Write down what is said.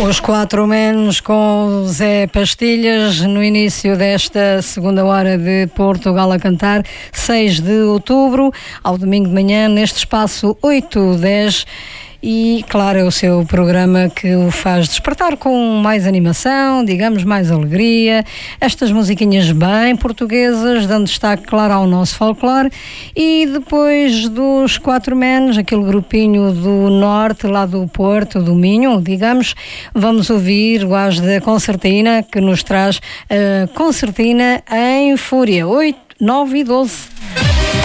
Os Quatro Menos com Zé Pastilhas no início desta segunda hora de Portugal a Cantar, 6 de outubro, ao domingo de manhã, neste espaço 8-10. E, claro, é o seu programa que o faz despertar com mais animação, digamos, mais alegria. Estas musiquinhas bem portuguesas, dando destaque, claro, ao nosso folclore. E depois dos Quatro Menos, aquele grupinho do norte, lá do Porto, do Minho, digamos, vamos ouvir o As da Concertina, que nos traz a Concertina em Fúria, 8, 9 e 12.